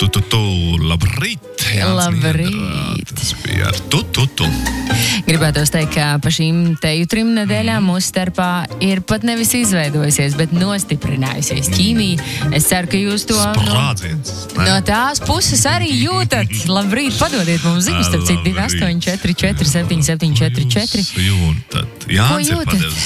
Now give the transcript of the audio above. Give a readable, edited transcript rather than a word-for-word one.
Labrīt. Labrīt. Tas bija ar tu. Gribētos teikt, ka pa šīm teju 3 nedēļām mūsu starpā ir pat nevis izveidojusies, bet nostiprinājusies ķīmija. Es ceru, ka jūs to no tās puses arī jūtat. Labrīt, padodiet mums ziņas, starp citu 284 47 744. Jūtat. Jānis ir padevis